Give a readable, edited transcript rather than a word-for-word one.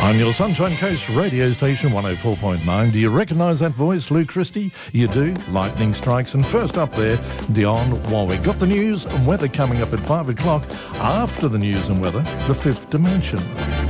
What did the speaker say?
On your Sunshine Coast radio station 104.9. Do you recognise that voice, Lou Christie? You do? Lightning strikes. And first up there, Dionne Warwick. Got the news and weather coming up at 5 o'clock. After the news and weather, the Fifth Dimension.